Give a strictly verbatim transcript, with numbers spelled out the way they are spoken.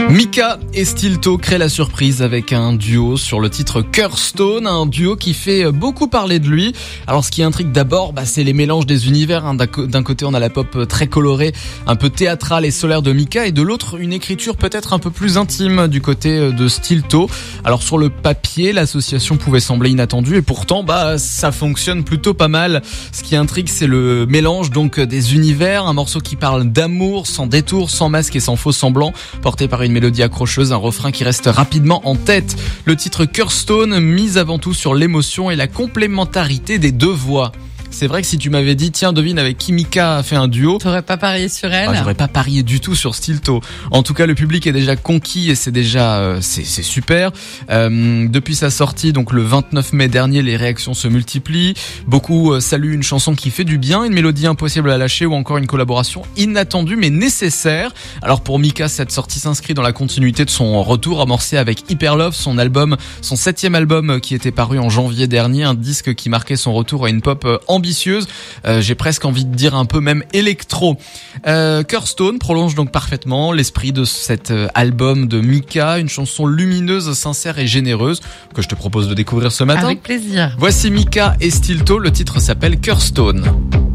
Mika et Stilto créent la surprise avec un duo sur le titre Curstone, un duo qui fait beaucoup parler de lui. Alors ce qui intrigue d'abord, bah, c'est les mélanges des univers. Hein. D'un côté on a la pop très colorée, un peu théâtrale et solaire de Mika, et de l'autre une écriture peut-être un peu plus intime du côté de Stilto. Alors sur le papier, l'association pouvait sembler inattendue et pourtant bah ça fonctionne plutôt pas mal. Ce qui intrigue, c'est le mélange donc des univers, un morceau qui parle d'amour sans détour, sans masque et sans faux semblant, porté par une mélodie accrocheuse, un refrain qui reste rapidement en tête. Le titre Curstone mise avant tout sur l'émotion et la complémentarité des deux voix. C'est vrai que si tu m'avais dit, tiens, devine avec qui Mika a fait un duo, t'aurais pas parié sur elle. Ah, j'aurais pas parié du tout sur Stilto. En tout cas, le public est déjà conquis et c'est déjà, euh, c'est, c'est super. Euh, depuis sa sortie, donc le vingt-neuf mai dernier, les réactions se multiplient. Beaucoup euh, saluent une chanson qui fait du bien, une mélodie impossible à lâcher ou encore une collaboration inattendue mais nécessaire. Alors pour Mika, cette sortie s'inscrit dans la continuité de son retour amorcé avec Hyper Love, son album, son septième album qui était paru en janvier dernier, un disque qui marquait son retour à une pop ambitieuse. ambitieuse, euh, j'ai presque envie de dire un peu même électro. Euh, Curstone prolonge donc parfaitement l'esprit de cet euh, album de Mika, une chanson lumineuse, sincère et généreuse que je te propose de découvrir ce matin. Avec plaisir. Voici Mika et Stilto, le titre s'appelle Curstone.